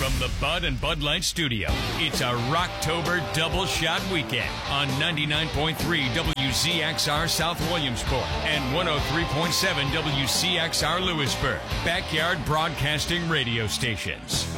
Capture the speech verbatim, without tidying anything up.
From the Bud and Bud Light Studio, it's a Rocktober double shot weekend on ninety-nine point three W Z X R South Williamsport and one oh three point seven W C X R Lewisburg, backyard broadcasting radio stations.